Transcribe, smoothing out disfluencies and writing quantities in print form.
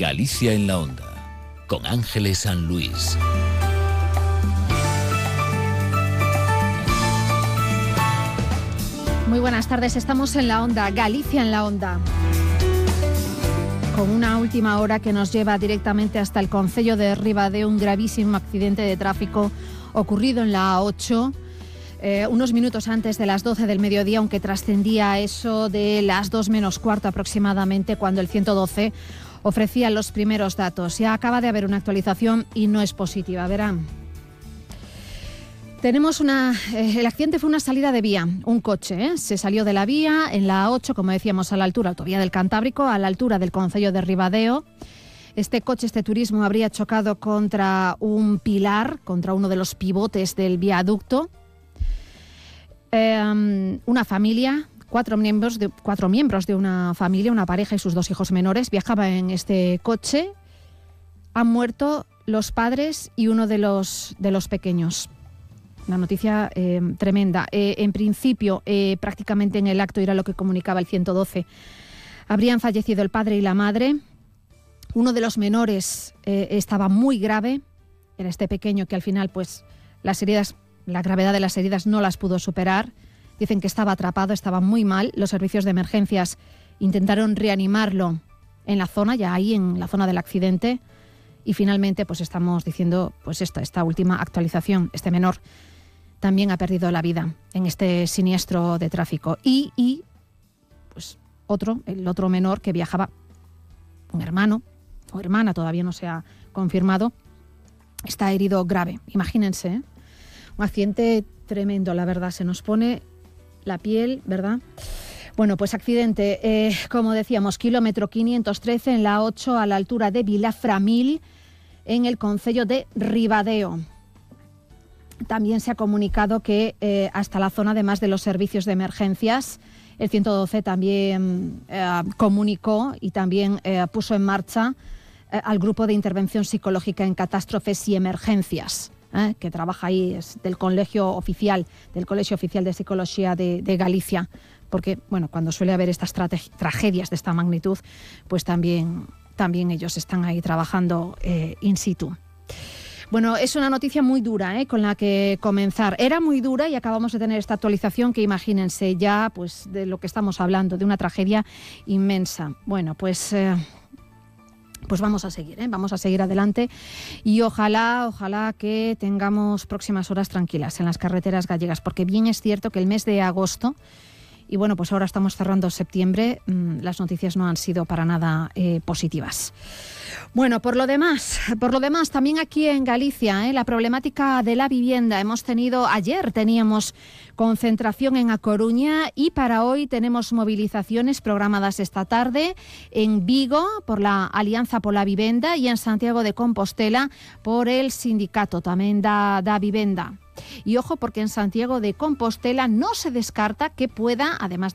Galicia en la Onda, con Ángeles San Luis. Muy buenas tardes, estamos en la Onda, Galicia en la Onda, con una última hora que nos lleva directamente hasta el concello de Ribadeo, un gravísimo accidente de tráfico ocurrido en la A8, unos minutos antes de las 12 del mediodía, aunque trascendía eso de las 2 menos cuarto aproximadamente, cuando el 112 ofrecía los primeros datos. Ya acaba de haber una actualización y no es positiva, verán. Tenemos el accidente fue una salida de vía, un coche, se salió de la vía en la A8, como decíamos, a la altura, autovía del Cantábrico, a la altura del concello de Ribadeo. Este coche, este turismo, habría chocado contra un pilar, contra uno de los pivotes del viaducto. Una familia, cuatro miembros de una familia, una pareja y sus 2 hijos menores, viajaban en este coche. Han muerto los padres y uno de los pequeños. Una noticia tremenda. En principio, prácticamente en el acto, era lo que comunicaba el 112, habrían fallecido el padre y la madre. Uno de los menores estaba muy grave, era este pequeño que al final, pues, la gravedad de las heridas no las pudo superar. Dicen que estaba atrapado, estaba muy mal. Los servicios de emergencias intentaron reanimarlo en la zona, ya ahí en la zona del accidente. Y finalmente, pues estamos diciendo, pues esta última actualización, este menor también ha perdido la vida en este siniestro de tráfico. Y pues el otro menor que viajaba, un hermano o hermana, todavía no se ha confirmado, está herido grave. Imagínense, ¿eh? Un accidente tremendo, la verdad, se nos pone la piel, ¿verdad? Bueno, pues accidente, como decíamos, kilómetro 513 en la 8 a la altura de Vilaframil, en el concello de Ribadeo. También se ha comunicado que hasta la zona, además de los servicios de emergencias, el 112 también comunicó y también puso en marcha al grupo de intervención psicológica en catástrofes y emergencias, que trabaja ahí, es del Colegio Oficial de Psicología de Galicia, porque bueno, cuando suele haber estas tragedias de esta magnitud, pues también ellos están ahí trabajando in situ. Bueno, es una noticia muy dura, con la que comenzar. Era muy dura y acabamos de tener esta actualización que, imagínense ya, pues de lo que estamos hablando, de una tragedia inmensa. Bueno, pues vamos a seguir adelante y ojalá que tengamos próximas horas tranquilas en las carreteras gallegas, porque bien es cierto que el mes de agosto, y bueno, pues ahora estamos cerrando septiembre, las noticias no han sido para nada positivas. Bueno, por lo demás, también aquí en Galicia, la problemática de la vivienda. Ayer teníamos concentración en A Coruña y para hoy tenemos movilizaciones programadas esta tarde en Vigo por la Alianza pola Vivenda y en Santiago de Compostela por el sindicato tamén da Vivenda. Y ojo, porque en Santiago de Compostela no se descarta que pueda, además